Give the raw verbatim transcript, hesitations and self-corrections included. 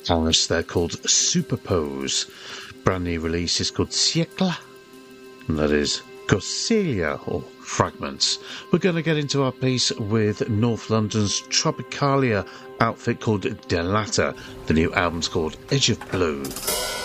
artists there called Superpose. Brand new release is called Siècle, and that is Corsilia, or Fragments. We're going to get into our piece with North London's Tropicalia outfit called Delata. The new album's called Edge of Blue.